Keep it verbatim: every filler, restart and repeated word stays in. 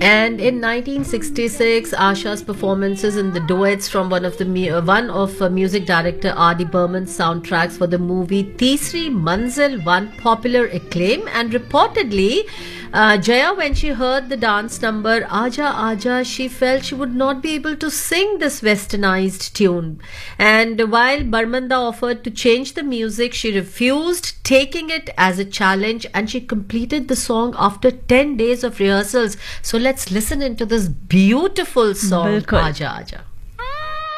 And in nineteen sixty-six, Asha's performances in the duets from one of the mu- uh, one of uh, music director R D Burman's soundtracks for the movie Teesri Manzil won popular acclaim. And reportedly, uh, Jaya, when she heard the dance number Aja Aja, she felt she would not be able to sing this westernized tune. And while Barmanda offered to change the music, she refused, taking it as a challenge, and she completed the song after ten days of rehearsals. So let's listen into this beautiful song, बिल्कुल. Aja Aja.